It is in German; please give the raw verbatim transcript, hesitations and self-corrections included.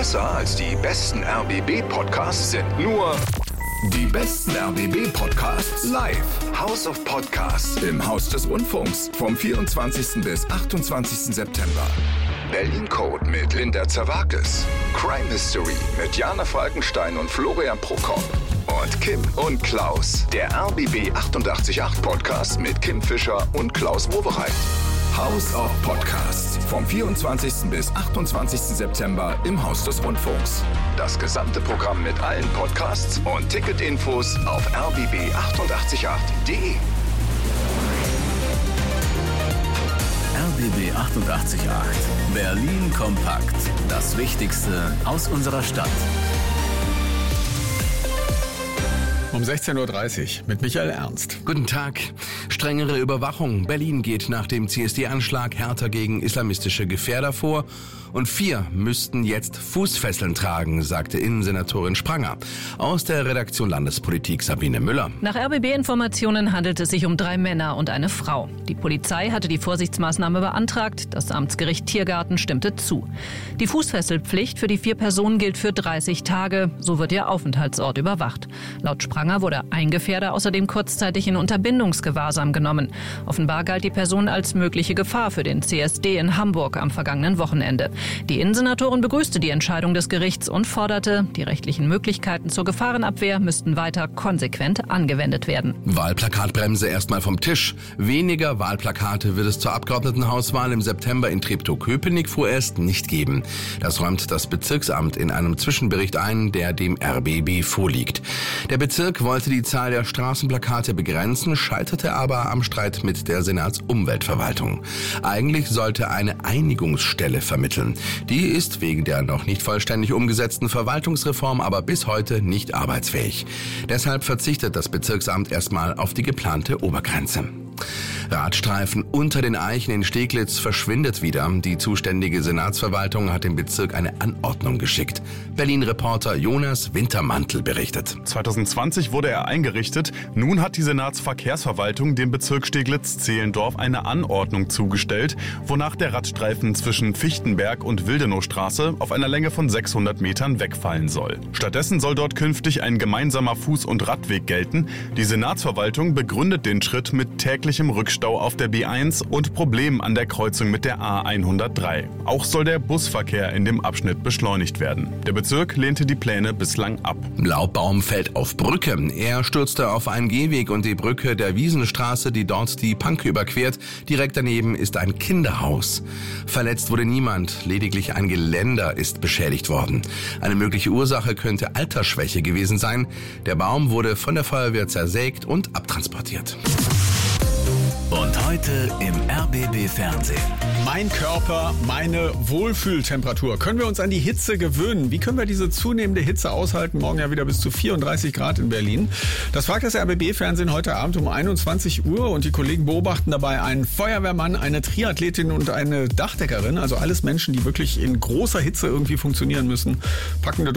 Besser als die besten R B B-Podcasts sind nur die besten R B B-Podcasts live. House of Podcasts im Haus des Rundfunks vom vierundzwanzigsten bis achtundzwanzigsten September. Berlin Code mit Linda Zerwakis. Crime Mystery mit Jana Falkenstein und Florian Prokop. Und Kim und Klaus. Der R B B achtundachtzig Komma acht Podcast mit Kim Fischer und Klaus Wowereit. House of Podcasts vom vierundzwanzigsten bis achtundzwanzigsten September im Haus des Rundfunks. Das gesamte Programm mit allen Podcasts und Ticketinfos auf r b b achtundachtzig Komma acht punkt de. R B B achtundachtzig Komma acht. Berlin kompakt. Das Wichtigste aus unserer Stadt. Um sechzehn Uhr dreißig mit Michael Ernst. Guten Tag. Strengere Überwachung. Berlin geht nach dem C S D-Anschlag härter gegen islamistische Gefährder vor. Und vier müssten jetzt Fußfesseln tragen, sagte Innensenatorin Spranger. Aus der Redaktion Landespolitik Sabine Müller. Nach R B B-Informationen handelt es sich um drei Männer und eine Frau. Die Polizei hatte die Vorsichtsmaßnahme beantragt. Das Amtsgericht Tiergarten stimmte zu. Die Fußfesselpflicht für die vier Personen gilt für dreißig Tage. So wird ihr Aufenthaltsort überwacht. Laut Spranger wurde ein Gefährder außerdem kurzzeitig in Unterbindungsgewahrsam genommen. Offenbar galt die Person als mögliche Gefahr für den C S D in Hamburg am vergangenen Wochenende. Die Innensenatorin begrüßte die Entscheidung des Gerichts und forderte, die rechtlichen Möglichkeiten zur Gefahrenabwehr müssten weiter konsequent angewendet werden. Wahlplakatbremse erstmal vom Tisch. Weniger Wahlplakate wird es zur Abgeordnetenhauswahl im September in Treptow-Köpenick vorerst nicht geben. Das räumt das Bezirksamt in einem Zwischenbericht ein, der dem R B B vorliegt. Der Bezirk wollte die Zahl der Straßenplakate begrenzen, scheiterte aber am Streit mit der Senatsumweltverwaltung. Eigentlich sollte eine Einigungsstelle vermitteln. Die ist wegen der noch nicht vollständig umgesetzten Verwaltungsreform aber bis heute nicht arbeitsfähig. Deshalb verzichtet das Bezirksamt erstmal auf die geplante Obergrenze. Radstreifen unter den Eichen in Steglitz verschwindet wieder. Die zuständige Senatsverwaltung hat dem Bezirk eine Anordnung geschickt. Berlin-Reporter Jonas Wintermantel berichtet. zwanzig zwanzig wurde er eingerichtet. Nun hat die Senatsverkehrsverwaltung dem Bezirk Steglitz-Zehlendorf eine Anordnung zugestellt, wonach der Radstreifen zwischen Fichtenberg und Wildenowstraße auf einer Länge von sechshundert Metern wegfallen soll. Stattdessen soll dort künftig ein gemeinsamer Fuß- und Radweg gelten. Die Senatsverwaltung begründet den Schritt mit täglichem Rückstau auf der B eins und Problemen an der Kreuzung mit der A hundertdrei. Auch soll der Busverkehr in dem Abschnitt beschleunigt werden. Der Bezirk lehnte die Pläne bislang ab. Laubbaum fällt auf Brücke. Er stürzte auf einen Gehweg und die Brücke der Wiesenstraße, die dort die Panke überquert. Direkt daneben ist ein Kinderhaus. Verletzt wurde niemand, lediglich ein Geländer ist beschädigt worden. Eine mögliche Ursache könnte Altersschwäche gewesen sein. Der Baum wurde von der Feuerwehr zersägt und abtransportiert. Und heute im R B B-Fernsehen. Mein Körper, meine Wohlfühltemperatur. Können wir uns an die Hitze gewöhnen? Wie können wir diese zunehmende Hitze aushalten? Morgen ja wieder bis zu vierunddreißig Grad in Berlin. Das fragt das R B B-Fernsehen heute Abend um einundzwanzig Uhr und die Kollegen beobachten dabei einen Feuerwehrmann, eine Triathletin und eine Dachdeckerin. Also alles Menschen, die wirklich in großer Hitze irgendwie funktionieren müssen. Packende